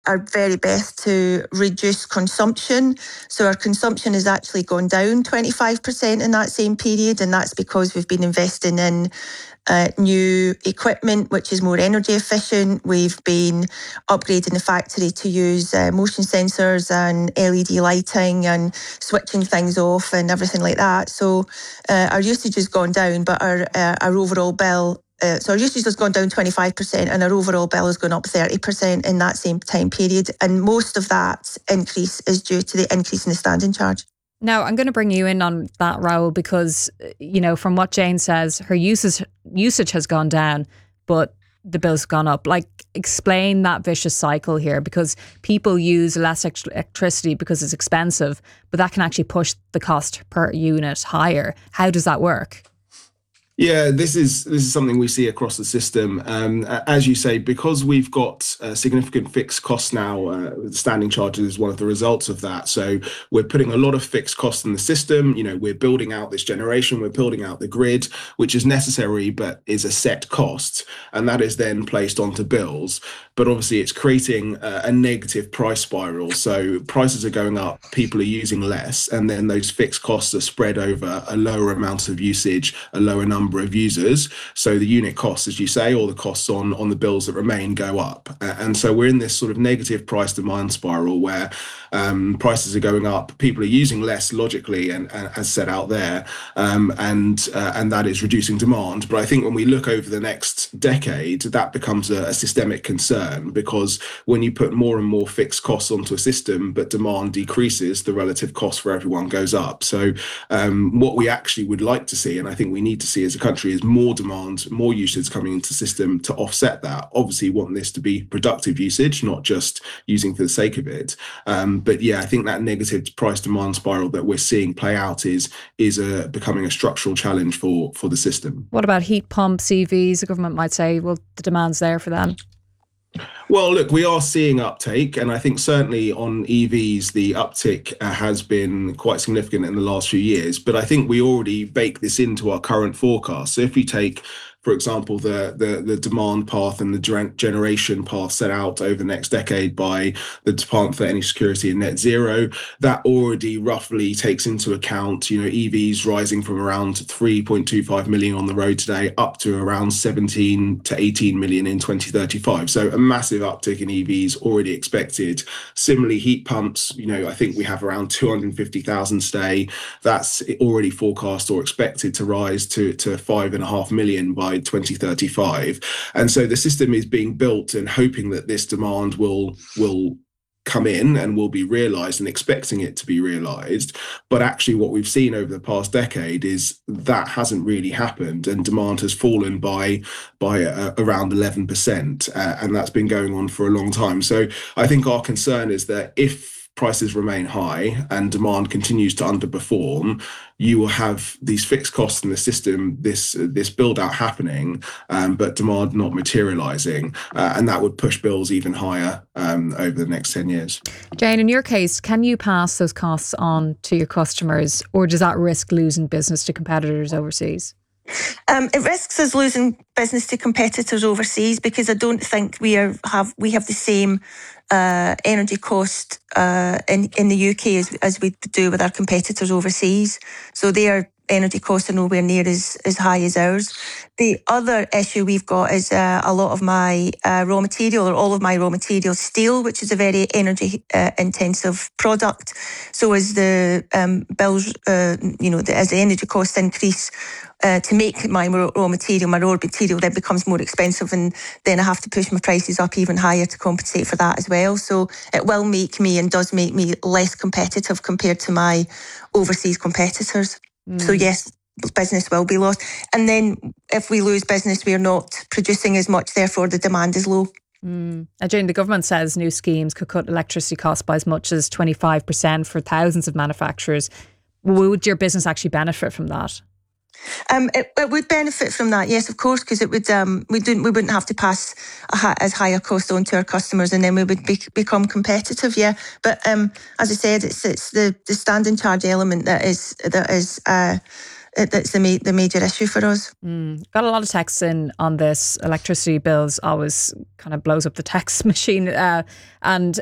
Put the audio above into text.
our very best to reduce consumption. So our consumption has actually gone down 25% in that same period, and that's because we've been investing in new equipment which is more energy efficient. We've been upgrading the factory to use motion sensors and LED lighting and switching things off and everything like that. So our usage has gone down, but our overall bill so our usage has gone down 25% and our overall bill has gone up 30% in that same time period. And most of that increase is due to the increase in the standing charge. Now, I'm going to bring you in on that, Rahul, because, from what Jane says, her usage has gone down, but the bill's gone up. Like, explain that vicious cycle here, because people use less electricity because it's expensive, but that can actually push the cost per unit higher. How does that work? Yeah, this is something we see across the system. As you say, because we've got significant fixed costs now, standing charges is one of the results of that. So we're putting a lot of fixed costs in the system. We're building out this generation, we're building out the grid, which is necessary, but is a set cost. And that is then placed onto bills. But obviously it's creating a negative price spiral. So prices are going up, people are using less, and then those fixed costs are spread over a lower amount of usage, a lower number of users. So the unit costs, as you say, or the costs on the bills that remain go up. And so we're in this sort of negative price demand spiral where prices are going up, people are using less logically and as set out there, and that is reducing demand. But I think when we look over the next decade, that becomes a systemic concern, because when you put more and more fixed costs onto a system but demand decreases, the relative cost for everyone goes up. So what we actually would like to see, and I think we need to see as a country, is more demand, more usage coming into the system to offset that. Obviously, we want this to be productive usage, not just using for the sake of it. But yeah, I think that negative price demand spiral that we're seeing play out is becoming a structural challenge for the system. What about heat pumps, EVs? The government might say, well, the demand's there for them. Well, look, we are seeing uptake, and I think certainly on EVs, the uptick has been quite significant in the last few years. But I think we already bake this into our current forecast. So if we take, for example, the demand path and the generation path set out over the next decade by the Department for Energy Security and Net Zero, that already roughly takes into account, EVs rising from around 3.25 million on the road today up to around 17 to 18 million in 2035. So a massive uptick in EVs already expected. Similarly, heat pumps, I think we have around 250,000 today. That's already forecast or expected to rise to 5.5 million by 2035. And so the system is being built and hoping that this demand will come in and will be realised and expecting it to be realised. But actually what we've seen over the past decade is that hasn't really happened, and demand has fallen by around 11%, and that's been going on for a long time. So I think our concern is that if prices remain high and demand continues to underperform, you will have these fixed costs in the system, this build out happening, but demand not materialising, and that would push bills even higher over the next 10 years. Jane, in your case, can you pass those costs on to your customers, or does that risk losing business to competitors overseas? It risks us losing business to competitors overseas, because I don't think we have the same energy cost in the UK as we do with our competitors overseas. So their energy costs are nowhere near as high as ours. The other issue we've got is a lot of my raw material, or all of my raw material, steel, which is a very energy intensive product. So as the bills, as the energy costs increase, to make my raw material then becomes more expensive, and then I have to push my prices up even higher to compensate for that as well. So it will make me, and does make me, less competitive compared to my overseas competitors. So yes, business will be lost. And then if we lose business, we're not producing as much, therefore the demand is low. Jane, the government says new schemes could cut electricity costs by as much as 25% for thousands of manufacturers. Would your business actually benefit from that? It would benefit from that, yes, of course, because it would. We wouldn't have to pass as high a cost on to our customers, and then we would become competitive. Yeah, but as I said, it's the standing charge element that is that's the major issue for us. Got a lot of texts in on this. Electricity bills always kind of blows up the text machine. And